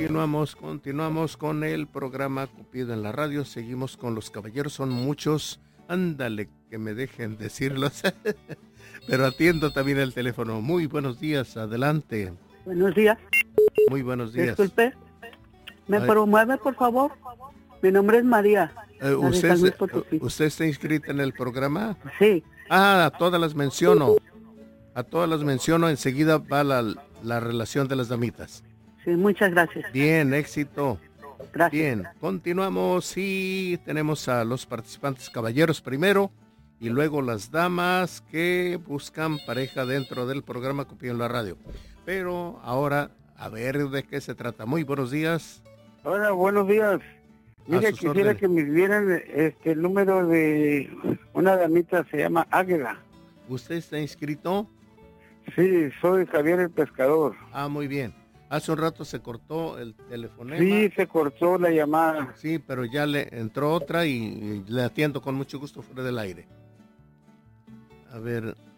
Continuamos con el programa Cupido en la radio. Seguimos con los caballeros, son muchos. Ándale, que me dejen decirlos. Pero atiendo también el teléfono. Muy buenos días, adelante. Buenos días. Muy buenos días. Disculpe, ¿me promueve, por favor? Mi nombre es María. ¿Usted está inscrita en el programa? Sí. A todas las menciono. Enseguida va la relación de las damitas. Sí, muchas gracias. Bien, éxito. Gracias. Bien, continuamos y tenemos a los participantes caballeros primero y luego las damas que buscan pareja dentro del programa Cupido en la radio. Pero ahora, a ver de qué se trata. Muy buenos días. Hola, buenos días. Mire, quisiera que me dieran el número de una damita, se llama Águila. ¿Usted está inscrito? Sí, soy Javier el Pescador. Muy bien. Hace un rato se cortó el telefonema. Sí, se cortó la llamada. Sí, pero ya le entró otra y le atiendo con mucho gusto fuera del aire. A ver,